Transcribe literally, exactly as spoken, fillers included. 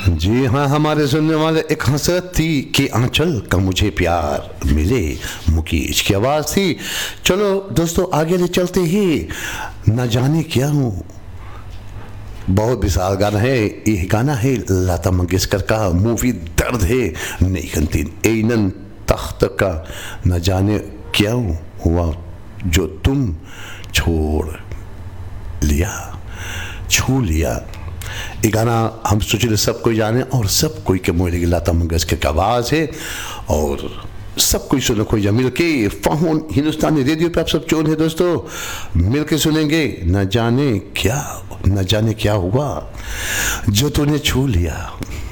जी हाँ, हमारे सुनने वाले एक हसरत थी कि आंचल का मुझे प्यार मिले, मुकेश की आवाज़ थी। चलो दोस्तों आगे ले चलते ही, न जाने क्या हूँ, बहुत विशाल गाना है ये। गाना है लता मंगेशकर का, मूवी दर्द है, नई कंतीन एनन तख्त का। न जाने क्या हुआ जो तुम छोड़ लिया, छू लिया। ये गाना हम सोचे सब कोई जाने और सब कोई के मुँह लगी लता मंगेशकर की आवाज़ है और सब कोई सुनो कोई मिल के फोन हिंदुस्तानी रेडियो पे आप सब चोन है दोस्तों, मिल के सुनेंगे न जाने क्या, न जाने क्या हुआ जो तूने छू लिया।